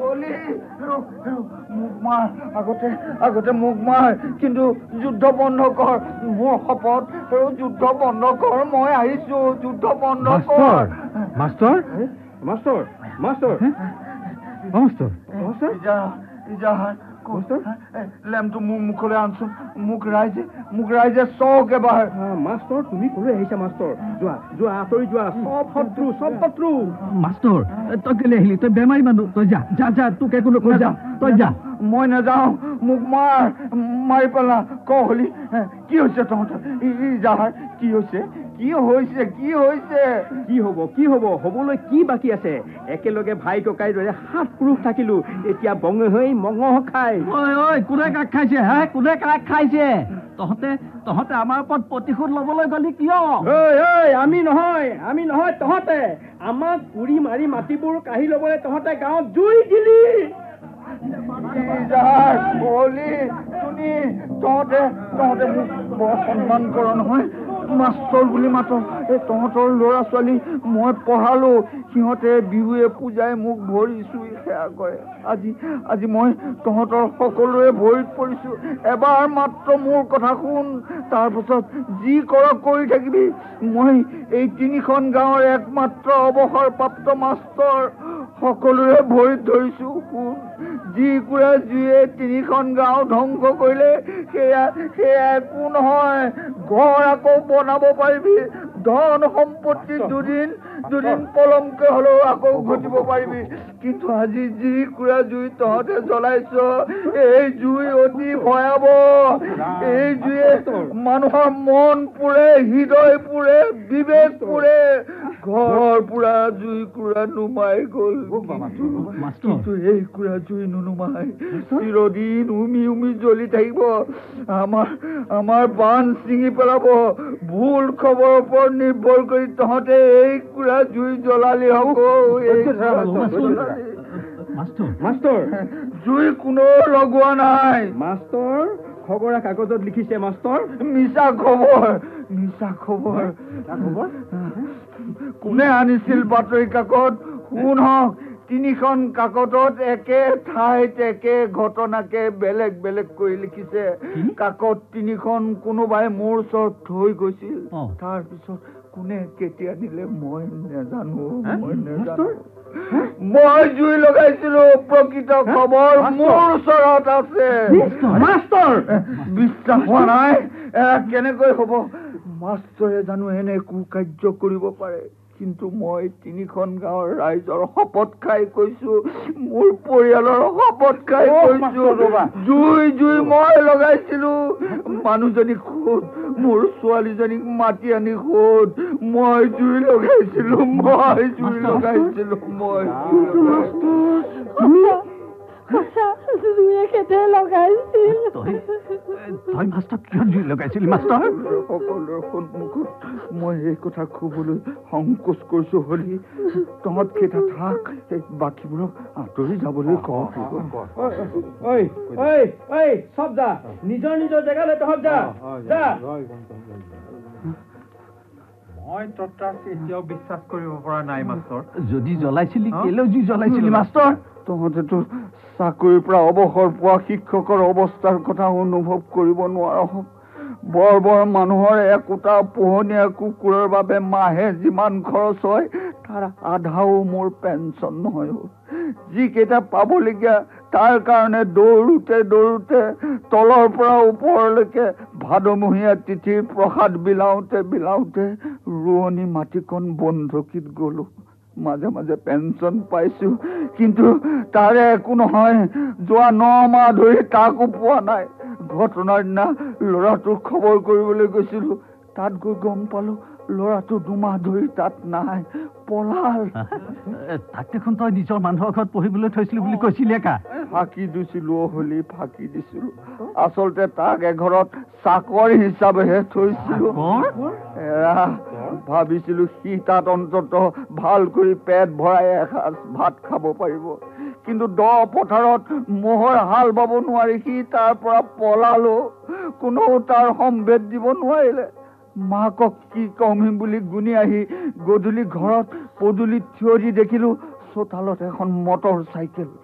আগতে মোক মাৰ কিন্তু যুদ্ধ বন্ধ কৰ মোৰ শপত যুদ্ধ বন্ধ কৰ মই আহিছো যুদ্ধ বন্ধ কৰ মাষ্টৰ মাষ্টৰ মাষ্টৰ মাষ্টৰ লেমটো মোৰ মুখলৈ আনচোন মোক ৰাইজে চক এবাৰ মাষ্টৰ তুমি কলৈ আহিছা মাষ্টৰ যোৱা আঁতৰি যোৱা চব শত্ৰু মাষ্টৰ তই কেলে আহিলি তই বেমাৰী মানুহ তই যা তোক একো নকয় যা তই যা মই নাযাওঁ মোক মাৰি পেলা কলি কি হৈছে তহঁতৰ ইজাহাৰ কি হৈছে কি হব হবলৈ কি বাকী আছে একেলগে ভাই ককাই দৰে 7 পুৰুষ থাকিলো এতিয়া বঙে হৈ মঙহ খাই কোনে কাক খাইছে কোনে কাক খাইছে তহঁতে আমাৰ ওপৰত প্ৰতিশোধ লবলৈ গলি কিয় আমি নহয় তহঁতে আমাক পুৰি মাৰি মাটিবোৰ কাঢ়ি লবলৈ তহঁতে গাঁৱত জুই দিলি তহঁতে মোক বৰ সন্মান কৰ নহয় মাষ্টৰ বুলি মাত্ৰ তহঁতৰ ল'ৰা ছোৱালী মই পঢ়ালো সিহঁতে বিহুৱে পূজাই মোক ভৰি চুই সেৱা কৰে আজি মই তহঁতৰ সকলোৰে ভৰিত পৰিছো এবাৰ মাত্ৰ মোৰ কথা শুন তাৰপাছত যি কৰ কৰি থাকিবি মই এই 3খন গাঁৱৰ একমাত্ৰ অৱসৰপ্ৰাপ্ত মাষ্টৰ সকলোৰে ভৰিত ধৰিছো শুন যি কুৰা জুয়ে 3খন গাঁও ধ্বংস কৰিলে সেয়া একো নহয় ঘৰ আকৌ বনাব পাৰিবি ধন সম্পত্তি দুদিন পলমকে হলেও আকৌ ঘটিব পাৰিবি কিন্তু আজি যি কুৰা জুই তহঁতে জ্বলাইছ এই জুই অতি ভয়াৱহ এই জুয়ে মানুহৰ মন পুৰে হৃদয় পুৰে বিবেক পুৰে ঘৰ পুৰা জুই কুৰা নুমাই গল কিন্তু এই কুৰা জুই নুনুমাই চিৰদিন উমি জ্বলি থাকিব আমাৰ বান ছিঙি পেলাব ভুল খবৰৰ ওপৰত নিৰ্ভৰ কৰি তহঁতে এই কুৰা জুই জ্বলালি হ'ব মাষ্টৰ জুই কোনো লগোৱা নাই মাষ্টৰ খবৰা কাগজত লিখিছে মাষ্টৰ মিছা খবৰ কোনে আনিছিল বাতৰি কাকত শুন হওক 3খন কাকতত একে ঠাইত একে ঘটনাকে বেলেগ কৰি লিখিছে কাকত 3খন কোনোবাই মোৰ ওচৰত থৈ গৈছিল তাৰপিছত কোনে কেতিয়া দিলে মই নেজানো মই জুই লগাইছিলো প্ৰকৃত খবৰ মোৰ ওচৰত আছে বিশ্বাস হোৱা নাই কেনেকৈ হব মাষ্টৰে জানো এনে কুকাৰ্য কৰিব পাৰে কিন্তু মই 3খন গাঁৱৰ ৰাইজৰ শপত খাই কৈছো মোৰ পৰিয়ালৰ শপত খাই কৈছো জুই মই লগাইছিলো মানুহজনী খোদ মোৰ ছোৱালীজনীক মাতি আনি খোদ মই জুই লগাইছিলো সকলোৰে সন্মুখত মই এই কথা কবলৈ সংকোচ কৰিছো হলি তহঁত কেইটা থাক বাকীবোৰক আঁতৰি যাবলৈ চব যা নিজৰ জেগালৈ তহঁত যা মই এতিয়াও বিশ্বাস কৰিব পৰা নাই মাষ্টৰ যদি জ্বলাইছিলি কেলেও জুই জ্বলাইছিলি মাষ্টৰ তহঁতেতো চাকৰিৰ পৰা অৱসৰ পোৱা শিক্ষকৰ অৱস্থাৰ কথা অনুভৱ কৰিব নোৱাৰ বৰ মানুহৰ একোটা পোহনীয়া কুকুৰৰ বাবে মাহে যিমান খৰচ হয় তাৰ আধাও মোৰ পেঞ্চন নহয় যিকেইটা পাবলগীয়া তাৰ কাৰণে দৌৰোতে তলৰ পৰা ওপৰলৈকে ভাদমহীয়া তিথিৰ প্ৰসাদ বিলাওতে ৰোৱনী মাটিকণ বন্ধকীত গলো মাজে পেঞ্চন পাইছো কিন্তু তাৰে একো নহয় যোৱা 9 মাহ ধৰি তাকো পোৱা নাই ঘটনাৰ দিনা ল'ৰাটোৰ খবৰ কৰিবলৈ গৈছিলো তাত গৈ গম পালো ল'ৰাটো 2 মাহ ধৰি তাত নাই পলাল তাক দেখোন তই নিজৰ মানুহৰ ঘৰত পঢ়িবলৈ থৈছিলি বুলি কৈছিলি ফাঁকি দিছিলো আচলতে তাক এঘৰত চাকৰি হিচাপেহে থৈছিলো ভাবিছিলো সি তাত অন্তত ভাল কৰি পেট ভৰাই এসাঁজ ভাত খাব পাৰিব কিন্তু পথাৰত মোহৰ হাল বাব নোৱাৰি সি তাৰ পৰা পলালো কোনো তাৰ সম্ভেদ দিব নোৱাৰিলে মাকক কি কমিম বুলি গুণি আহি গধূলি ঘৰত পদূলিত থিয় দি দেখিলো চোতালত এখন মটৰ চাইকেল